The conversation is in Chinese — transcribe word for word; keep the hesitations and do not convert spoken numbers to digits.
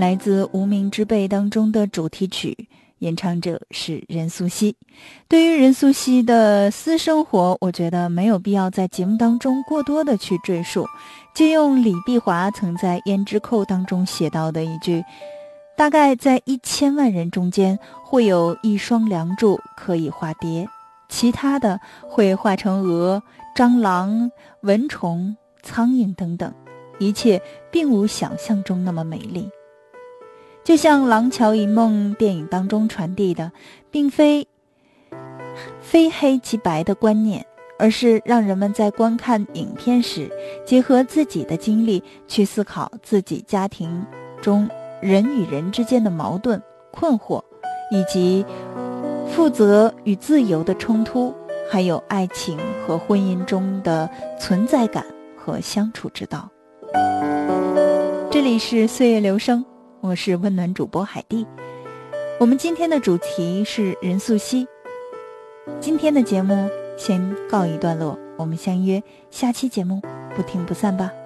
来自《无名之辈》当中的主题曲，演唱者是任素汐。对于任素汐的私生活，我觉得没有必要在节目当中过多的去赘述，借用李碧华曾在《胭脂扣》当中写到的一句，大概在一千万人中间会有一双梁祝可以化蝶，其他的会化成蛾、蟑螂、蚊虫、苍蝇等等，一切并无想象中那么美丽。就像《廊桥遗梦》电影当中传递的，并非非黑即白的观念，而是让人们在观看影片时，结合自己的经历去思考自己家庭中人与人之间的矛盾、困惑，以及负责与自由的冲突，还有爱情和婚姻中的存在感和相处之道。这里是岁月流声，我是温暖主播海蒂。我们今天的主题是任素汐。今天的节目先告一段落，我们相约下期节目不听不散吧。